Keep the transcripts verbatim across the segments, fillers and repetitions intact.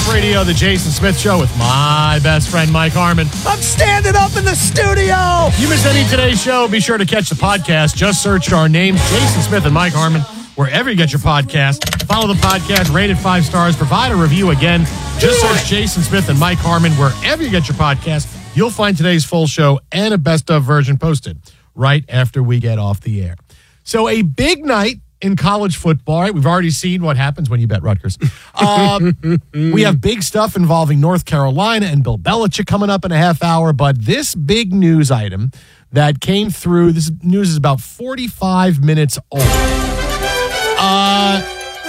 Radio, The Jason Smith Show with my best friend, Mike Harmon. I'm standing up in the studio. If you missed any of today's show, be sure to catch the podcast. Just search our names, Jason Smith and Mike Harmon, wherever you get your podcast. Follow the podcast, rate it five stars, provide a review again. Just search Jason Smith and Mike Harmon wherever you get your podcast. You'll find today's full show and a best of version posted right after we get off the air. So a big night in college football. Right? We've already seen what happens when you bet Rutgers. Um, we have big stuff involving North Carolina and Bill Belichick coming up in a half hour. But this big news item that came through, this news is about forty-five minutes old. Uh,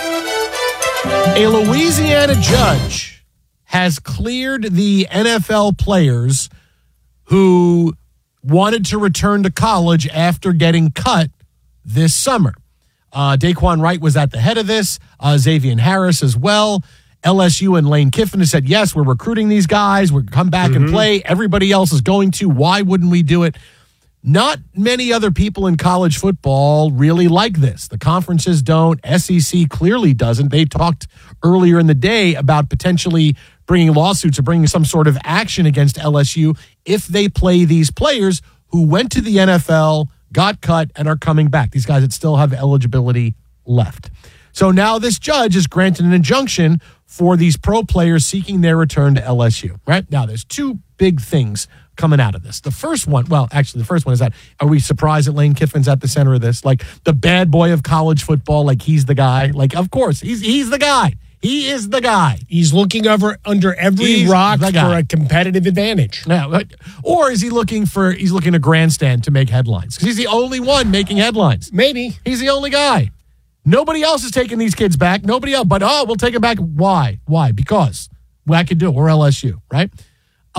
a Louisiana judge has cleared the N F L players who wanted to return to college after getting cut this summer. Uh, Daquan Wright was at the head of this, uh, Xavier Harris as well. L S U and Lane Kiffin has said, yes, we're recruiting these guys. We're come back mm-hmm. and play. Everybody else is going to. Why wouldn't we do it? Not many other people in college football really like this. The conferences don't. S E C clearly doesn't. They talked earlier in the day about potentially bringing lawsuits or bringing some sort of action against L S U if they play these players who went to the N F L, got cut, and are coming back. These guys that still have eligibility left. So now this judge is granting an injunction for these pro players seeking their return to L S U. Right? Now, there's two big things coming out of this. The first one, well, actually, the first one is that, are we surprised that Lane Kiffin's at the center of this? Like, the bad boy of college football, like he's the guy. Like, of course, he's he's the guy. He is the guy. He's looking over under every He's rock the for guy. a competitive advantage. Yeah, or is he looking for, he's looking to grandstand to make headlines? Because he's the only one making headlines. Maybe. He's the only guy. Nobody else is taking these kids back. Nobody else. But, oh, we'll take them back. Why? Why? Because well, I could do it. We're L S U, right?